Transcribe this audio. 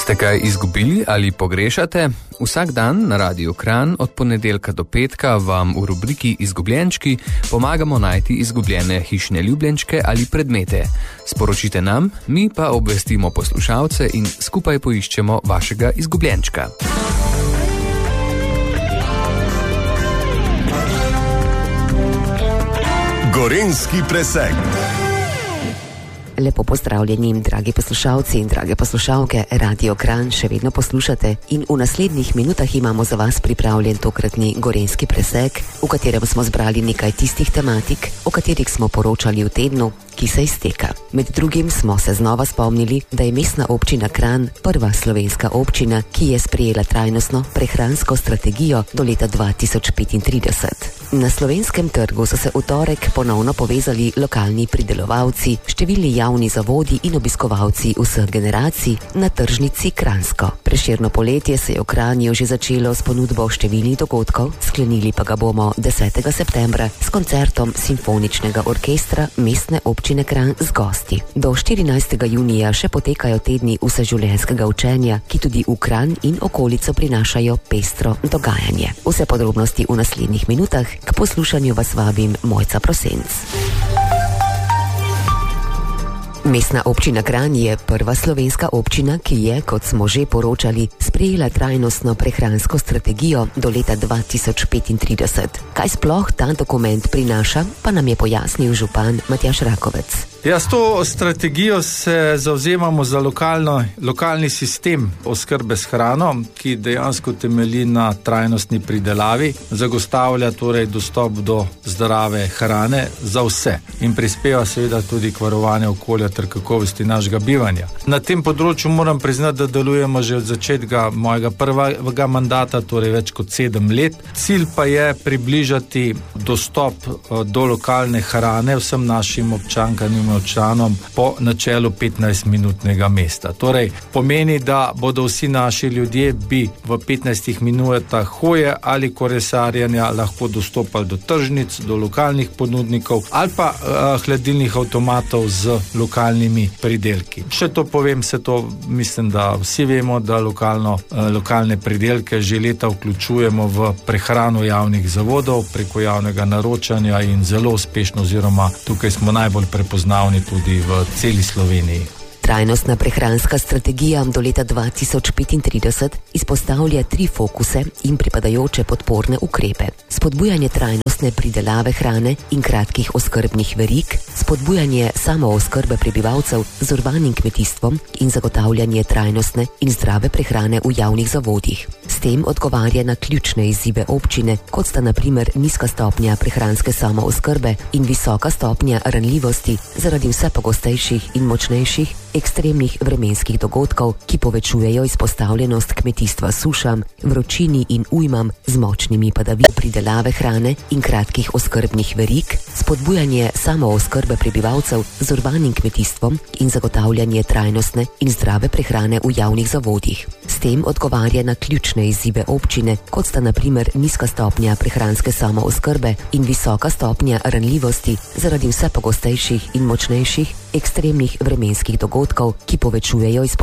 Ste kaj izgubili ali pogrešate? Vsak dan na Radiu Kranj od ponedeljka do petka vam v rubriki Izgubljenčki pomagamo najti izgubljene hišne ljubljenčke ali predmete. Sporočite nam, mi pa obvestimo poslušalce in skupaj poiščemo vašega izgubljenčka. Gorenjski presek. Lepo pozdravljeni, dragi poslušalci in drage poslušalke, Radio Kranj še vedno poslušate in v naslednjih minutah imamo za vas pripravljen tokratni gorenjski presek, v katerem smo zbrali nekaj tistih tematik, o katerih smo poročali v tednu, ki se izteka. Med drugim smo se znova spomnili, da je Mestna občina Kranj prva slovenska občina, ki je sprejela trajnostno prehransko strategijo do leta 2035. Na slovenskem trgu so se v torek ponovno povezali lokalni pridelovalci, številni javni zavodi in obiskovalci vseh generacij na tržnici Kranjsko. Prešerno poletje se je v Kranju že začelo s ponudbo številnih dogodkov, sklenili pa ga bomo 10. septembra s koncertom Simfoničnega orkestra Mestne občine Kranj z gosti. Do 14. junija še potekajo tedni vseživljenjskega učenja, ki tudi v Kranj in okolico prinašajo pestro dogajanje. Vse podrobnosti v naslednjih minutah. K poslušanju vas vabim Mojca Prosenc. Mestna občina Kranj je prva slovenska občina, ki je, kot smo že poročali, sprejela trajnostno prehransko strategijo do leta 2035. Kaj sploh ta dokument prinaša, pa nam je pojasnil župan Matjaž Rakovec. Ja, s to strategijo se zavzemamo za lokalni sistem oskrbe s hrano, ki dejansko temelji na trajnostni pridelavi, zagotavlja torej dostop do zdrave hrane za vse in prispeva seveda tudi k varovanju okolja ter kakovosti našega bivanja. Na tem področju moram priznati, da delujemo že od začetka mojega prvega mandata, torej več kot 7 let. Cilj pa je približati dostop do lokalne hrane vsem našim občankam in občanom po načelu 15-minutnega mesta. Torej, pomeni, da bodo vsi naši ljudje bi v 15 minutah hoje ali kolesarjenja lahko dostopali do tržnic, do lokalnih ponudnikov ali pa hladilnih avtomatov z lokalnimi pridelki. Še to povem, mislim, da vsi vemo, da lokalne pridelke že leta vključujemo v prehrano javnih zavodov preko javnega naročanja in zelo uspešno, oziroma tukaj smo najbolj prepoznavni tudi v celi Sloveniji. Trajnostna prehranska strategija do leta 2035 izpostavlja 3 fokuse in pripadajoče podporne ukrepe. Spodbujanje trajnostne pridelave hrane in kratkih oskrbnih verig, spodbujanje samooskrbe prebivalcev z urbanim kmetijstvom in zagotavljanje trajnostne in zdrave prehrane v javnih zavodih. S tem odgovarja na ključne izzive občine, kot sta na primer nizka stopnja prehranske samooskrbe in visoka stopnja ranljivosti zaradi vse pogostejših in močnejših ekstremnih vremenskih dogodkov, ki povečujejo izpostavljenost kmetijstva sušam, vročini in ujmam z močnimi padavinami. Pridelave hrane in kratkih oskrbnih verig, spodbujanje samooskrbe prebivalcev z urbanim kmetijstvom in zagotavljanje trajnostne in zdrave prehrane v javnih zavodih. S tem odgovarja na ključne izzive občine, kot sta na primer nizka stopnja prehranske samooskrbe in visoka stopnja ranljivosti zaradi vse pogostejših in močnejših ekstremnih vremenskih dogodkov, ki povečujejo